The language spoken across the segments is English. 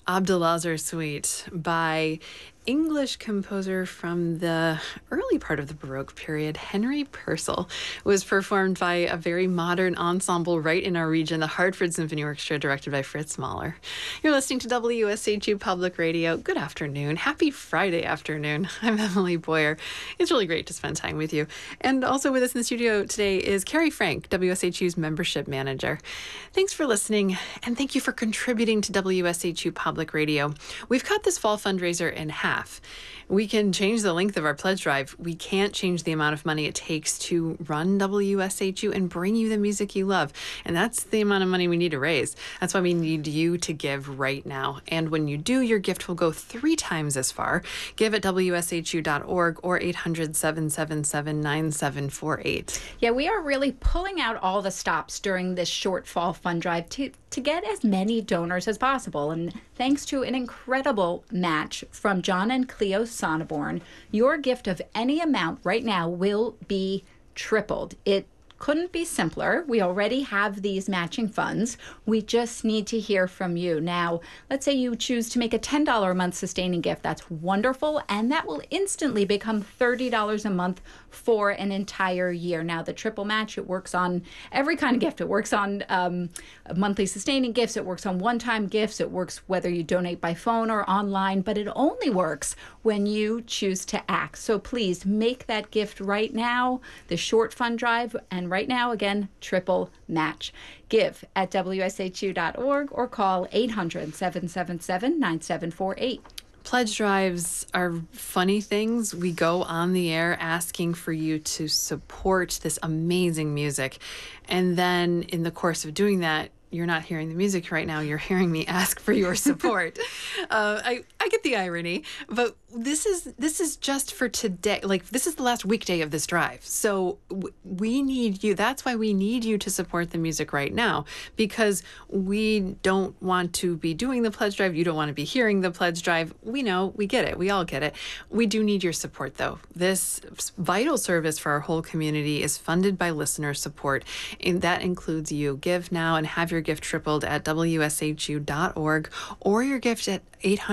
Abdelazar Suite by English composer from the early part of the Baroque period, Henry Purcell, was performed by a very modern ensemble right in our region, the Hartford Symphony Orchestra, directed by Fritz Mahler. You're listening to WSHU Public Radio. Good afternoon. Happy Friday afternoon. I'm Emily Boyer. It's really great to spend time with you. And also with us in the studio today is Carrie Frank, WSHU's membership manager. Thanks for listening, and thank you for contributing to WSHU Public Radio. We've cut this fall fundraiser in half. We can change the length of our pledge drive. We can't change the amount of money it takes to run WSHU and bring you the music you love. And that's the amount of money we need to raise. That's why we need you to give right now. And when you do, your gift will go 3 times as far. Give at WSHU.org or 800-777-9748. Yeah, we are really pulling out all the stops during this short fall fund drive to get as many donors as possible. And thanks to an incredible match from John and Cleo Sonneborn, your gift of any amount right now will be tripled. It couldn't be simpler. We already have these matching funds. We just need to hear from you. Now, let's say you choose to make a $10 a month sustaining gift. That's wonderful, and that will instantly become $30 a month for an entire year. Now, the triple match, it works on every kind of gift. It works on monthly sustaining gifts. It works on one-time gifts. It works whether you donate by phone or online, but it only works when you choose to act. So please make that gift right now, the short fund drive, and right now, again, triple match. Give at WSHU.org or call 800-777-9748. Pledge drives are funny things. We go on the air asking for you to support this amazing music. And then in the course of doing that, you're not hearing the music right now. You're hearing me ask for your support. I get the irony, but this is just for today. Like, this is the last weekday of this drive. So we need you. That's why we need you to support the music right now, because we don't want to be doing the pledge drive. You don't want to be hearing the pledge drive. We know, we get it. We all get it. We do need your support, though. This vital service for our whole community is funded by listener support, and that includes you. Give now and have your gift tripled at WSHU.org or your gift at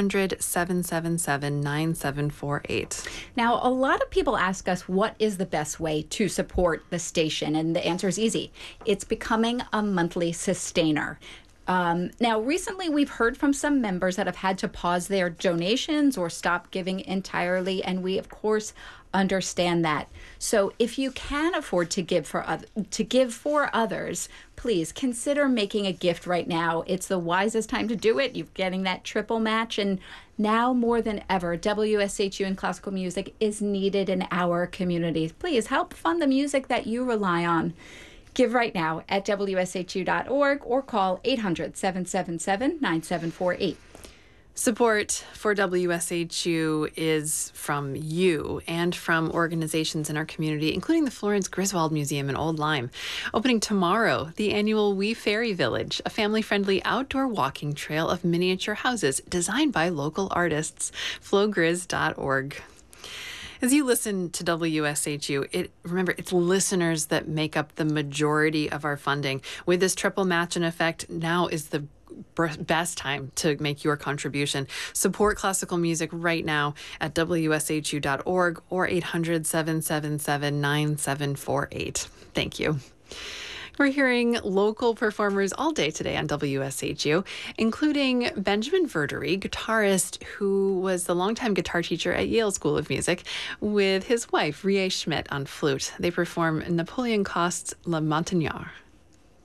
800-777-9748. Now, a lot of people ask us what is the best way to support the station, and the answer is easy. It's becoming a monthly sustainer. Now, recently we've heard from some members that have had to pause their donations or stop giving entirely, and we, of course, understand that. So if you can afford to give for others, please consider making a gift right now. It's the wisest time to do it. You're getting that triple match, and now more than ever, WSHU and classical music is needed in our communities. Please help fund the music that you rely on. Give right now at WSHU.org or call 800-777-9748. Support for WSHU is from you and from organizations in our community, including the Florence Griswold Museum in Old Lyme. Opening tomorrow, the annual Wee Fairy Village, a family-friendly outdoor walking trail of miniature houses designed by local artists. flowgriz.org. As you listen to WSHU, remember, it's listeners that make up the majority of our funding. With this triple match in effect, now is the best time to make your contribution. Support classical music right now at WSHU.org or 800-777-9748. Thank you. We're hearing local performers all day today on WSHU, including Benjamin Verdery, guitarist who was the longtime guitar teacher at Yale School of Music, with his wife, Rie Schmidt, on flute. They perform Napoleon Cost's La Montagnard.